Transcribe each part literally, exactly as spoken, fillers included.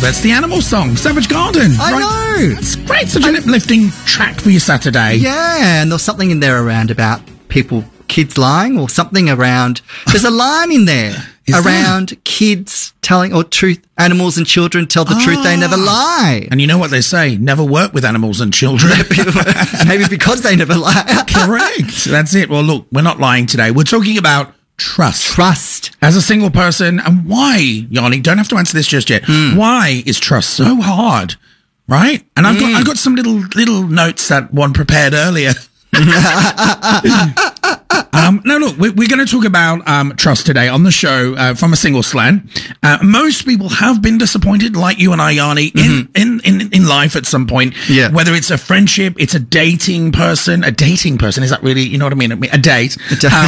that's the animal song, Savage Garden. I right? know. That's great. Such an uplifting track for your Saturday. Yeah, and there was something in there around about people, kids lying, or something around. There's a line in there Is around there? kids telling, or truth, animals and children tell the truth, they never lie. And you know what they say? Never work with animals and children. Maybe because they never lie. Correct. That's it. Well, look, we're not lying today. We're talking about trust. Trust. As a single person, and why, Yanni, don't have to answer this just yet. Mm. Why is trust so hard? Right? And I've Mm. got I've got some little little notes that one prepared earlier. um, no, look, we're, we're going to talk about um, trust today on the show uh, from a single slant. Uh, most people have been disappointed, like you and I, Yanni, in, Mm-hmm. in, in, in life at some point. Yeah. Whether it's a friendship, it's a dating person, a dating person. Is that really, you know what I mean? A date. Um,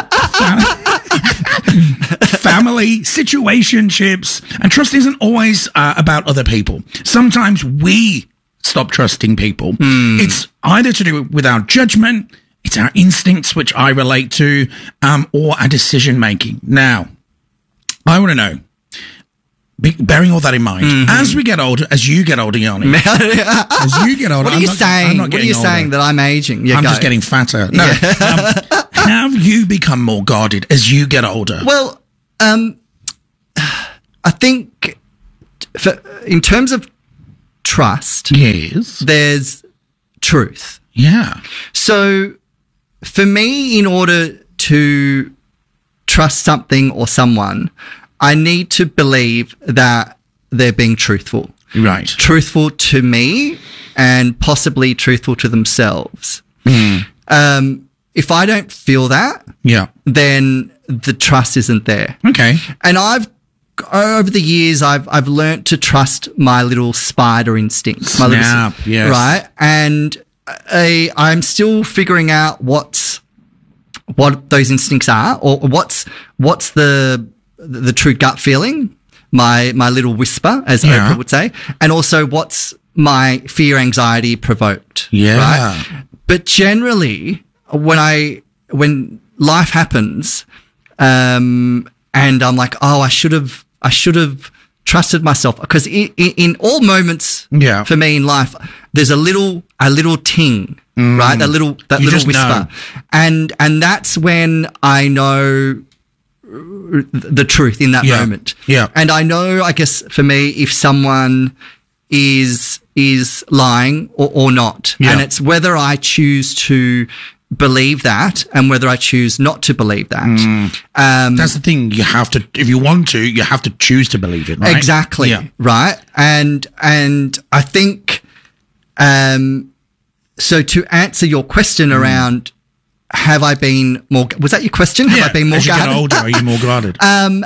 family, situationships, and trust isn't always uh, about other people. Sometimes we stop trusting people. Hmm. It's either to do with our judgment, it's our instincts, which I relate to, um, or our decision making. Now, I want to know, be- bearing all that in mind, Mm-hmm. as we get older, as you get older, Yanni, as you get older, What are I'm you not, saying? I'm not What are getting you older. saying that I'm aging? Yeah, I'm go. just getting fatter. No, um, have you become more guarded as you get older? Well, um, I think for, in terms of trust, yes. there's truth. Yeah. So for me, in order to trust something or someone, I need to believe that they're being truthful. Right. Truthful to me and possibly truthful to themselves. Mm. Um, if I don't feel that, Yeah. then the trust isn't there. Okay. And I've over the years, I've I've learnt to trust my little spider instincts. My Snap, little, yes. right? And I, I'm still figuring out what's what those instincts are, or what's what's the the true gut feeling, my my little whisper, as Yeah. Oprah would say, and also what's my fear, anxiety provoked. Yeah. Right? But generally, when I when life happens, um, and I'm like, oh, I should have, I should have trusted myself, because in, in, in all moments, Yeah. for me in life, there's a little, a little ting, Mm. right? That little, that You little just whisper, know. and and that's when I know the truth in that Yeah. moment. Yeah. And I know, I guess for me, if someone is is lying or, or not, Yeah. and it's whether I choose to believe that and whether I choose not to believe that. Um, That's the thing. You have to, if you want to, you have to choose to believe it, right? Exactly. Yeah. Right. And, and I think, um, so to answer your question Mm. around, have I been more, was that your question? Have Yeah. I been more As you guarded? get older, are you more guarded? Um,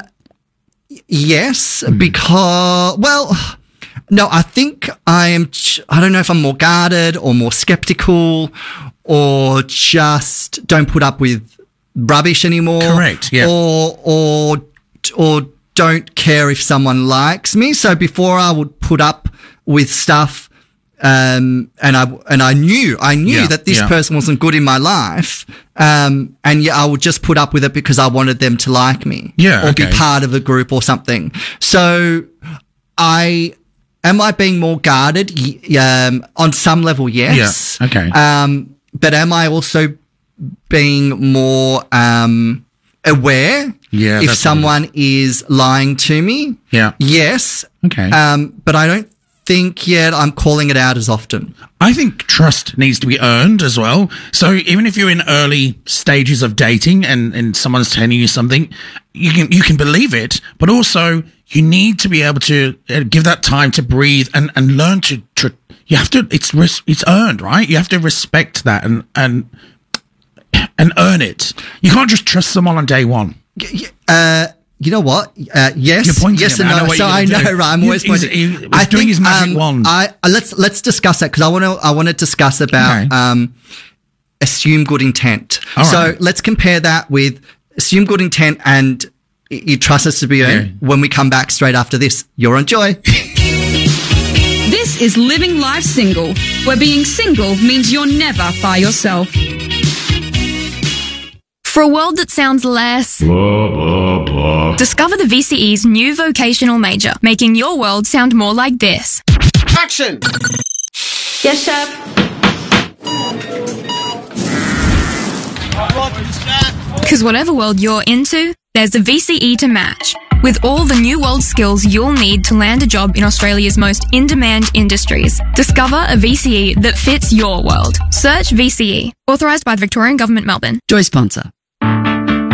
yes, Hmm. because, well, no, I think I am, ch- I don't know if I'm more guarded or more skeptical or just don't put up with rubbish anymore. Correct, yeah. Or, or, or don't care if someone likes me. So before I would put up with stuff, um, and I, and I knew, I knew Yeah, that this yeah. person wasn't good in my life. Um, and yeah, I would just put up with it because I wanted them to like me. Yeah, Or be okay. part of a group or something. So I, am I being more guarded? Y- Um, on some level, yes. Yeah, okay. Um, but am I also being more, um, aware? Yeah, If that's someone is lying to me? Yeah. Yes. Okay. Um, but I don't think yet I'm calling it out as often. I think trust needs to be earned as well. So even if you're in early stages of dating and, and someone's telling you something, you can, you can believe it, but also you need to be able to uh, give that time to breathe and, and learn to, to, you have to, it's, res- it's earned, right? You have to respect that and, and, and earn it. You can't just trust someone on day one. Uh, you know what? Uh, yes, You're pointing yes at and me. I no. know what so you're I gonna know, do. right? I'm He- always he's- pointing. he was I doing his magic um, wand. I uh, let's let's discuss that because I want to I want to discuss about Okay. um, assume good intent. All so right. let's compare that with assume good intent and y- you trust us to be earned. Yeah. When we come back straight after this, you're on Joy. This is Living Life Single, where being single means you're never by yourself. For a world that sounds less... Blah, blah, blah. Discover the V C E's new vocational major, making your world sound more like this. Action! Yes, chef. Because whatever world you're into, there's a V C E to match. With all the new world skills you'll need to land a job in Australia's most in-demand industries. Discover a V C E that fits your world. Search V C E. Authorised by the Victorian Government, Melbourne. Joy sponsor.